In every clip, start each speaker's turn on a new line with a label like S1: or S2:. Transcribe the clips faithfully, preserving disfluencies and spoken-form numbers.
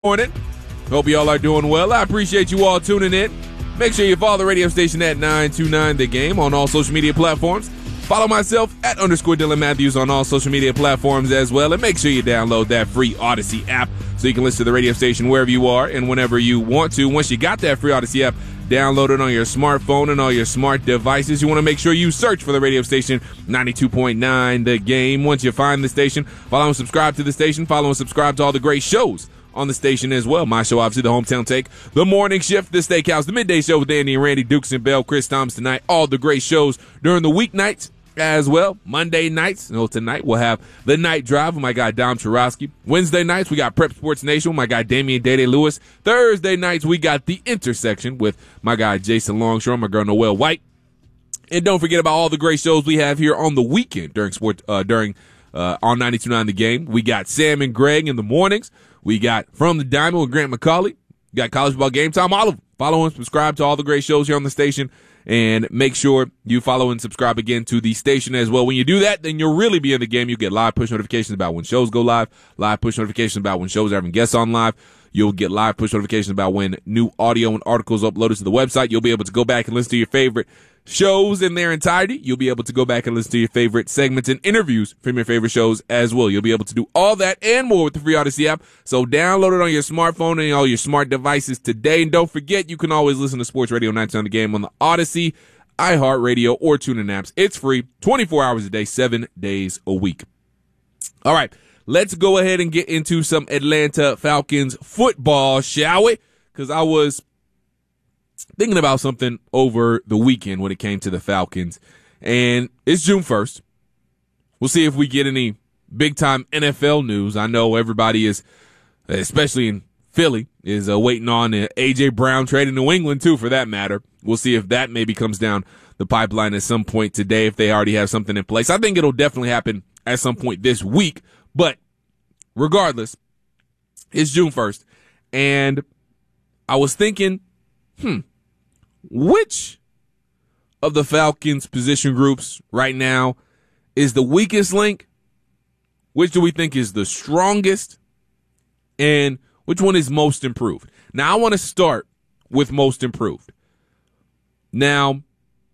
S1: Morning. Hope you all are doing well. I appreciate you all tuning in. Make sure you follow the radio station at nine two nine The Game on all social media platforms. Follow myself at underscore Dylan Matthews on all social media platforms as well. And make sure you download that free Odyssey app so you can listen to the radio station wherever you are and whenever you want to. Once you got that free Odyssey app, download it on your smartphone and all your smart devices. You want to make sure you search for the radio station ninety-two point nine The Game. Once you find the station, follow and subscribe to the station. Follow and subscribe to all the great shows on the station as well. My show, obviously, the Hometown Take, the Morning Shift, the Steakhouse, the Midday Show with Andy and Randy, Dukes and Bell, Chris Thomas tonight. All the great shows during the weeknights as well. Monday nights, you know, tonight we'll have the Night Drive with my guy Dom Churowski. Wednesday nights, we got Prep Sports Nation with my guy Damian Dede Lewis. Thursday nights, we got The Intersection with my guy Jason Longshore, my girl Noelle White. And don't forget about all the great shows we have here on the weekend during sport, uh, during uh, on ninety-two point nine The Game. We got Sam and Greg in the mornings. We got From the Diamond with Grant McCauley. We got College Football Game Time. All of them. Follow and subscribe to all the great shows here on the station. And make sure you follow and subscribe again to the station as well. When you do that, then you'll really be in the game. You'll get live push notifications about when shows go live, live push notifications about when shows are having guests on live. You'll get live push notifications about when new audio and articles are uploaded to the website. You'll be able to go back and listen to your favorite shows in their entirety. You'll be able to go back and listen to your favorite segments and interviews from your favorite shows as well. You'll be able to do all that and more with the free Odyssey app. So download it on your smartphone and all your smart devices today. And don't forget, you can always listen to Sports Radio ninety-two on The Game on the Odyssey, iHeartRadio, or TuneIn apps. It's free, twenty-four hours a day, seven days a week. All right, let's go ahead and get into some Atlanta Falcons football, shall we? Because I was thinking about something over the weekend when it came to the Falcons, and it's June first. We'll see if we get any big-time N F L news. I know everybody is, especially in Philly, is uh, waiting on uh, A J. Brown trade in New England, too, for that matter. We'll see if that maybe comes down the pipeline at some point today, if they already have something in place. I think it'll definitely happen at some point this week, but regardless, it's June first, and I was thinking, hmm, which of the Falcons position groups right now is the weakest link? Which do we think is the strongest? And which one is most improved? Now, I want to start with most improved. Now,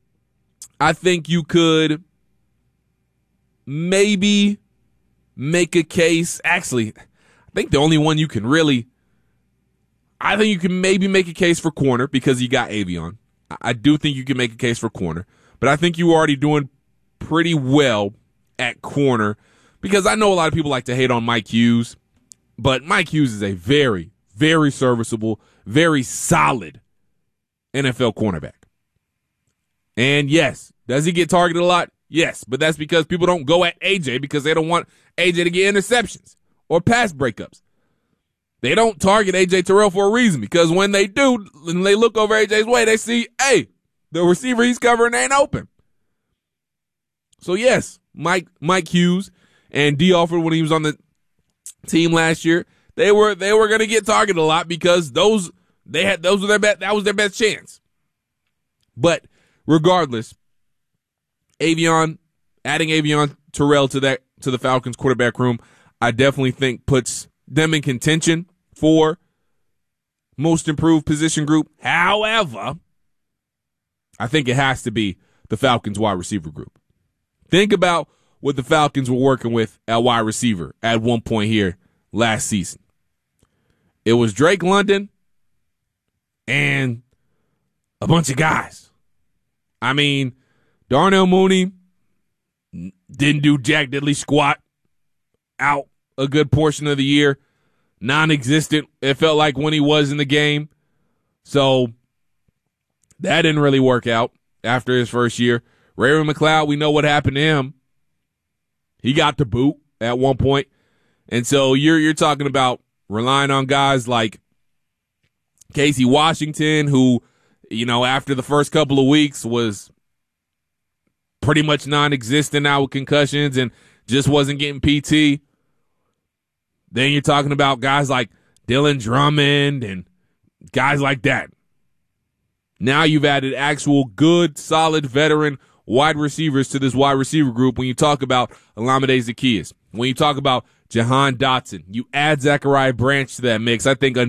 S1: I think you could maybe make a case. Actually, I think the only one you can really I think you can maybe make a case for corner because you got Avion. I do think you can make a case for corner, but I think you're already doing pretty well at corner because I know a lot of people like to hate on Mike Hughes, but Mike Hughes is a very, very serviceable, very solid N F L cornerback. And yes, does he get targeted a lot? Yes, but that's because people don't go at A J because they don't want A J to get interceptions or pass breakups. They don't target A J Terrell for a reason because when they do, when they look over A J's way, they see, hey, the receiver he's covering ain't open. So yes, Mike Mike Hughes and D. Alford, when he was on the team last year, they were they were going to get targeted a lot because those they had those were their best, that was their best chance. But regardless, Avion, adding Avion Terrell to that to the Falcons quarterback room, I definitely think puts them in contention for most improved position group. However, I think it has to be the Falcons wide receiver group. Think about what the Falcons were working with at wide receiver at one point here last season. It was Drake London and a bunch of guys. I mean, Darnell Mooney didn't do jack diddly squat, out a good portion of the year, non-existent, it felt like, when he was in the game. So that didn't really work out after his first year. Ray-Ray McCloud, we know what happened to him. He got the boot at one point. And so you're you're talking about relying on guys like Casey Washington, who, you know, after the first couple of weeks was pretty much non-existent now with concussions and just wasn't getting P T. Then you're talking about guys like Dylan Drummond and guys like that. Now you've added actual good, solid veteran wide receivers to this wide receiver group when you talk about Olamide Zaccheaus, when you talk about Jahan Dotson. You add Zachariah Branch to that mix. I think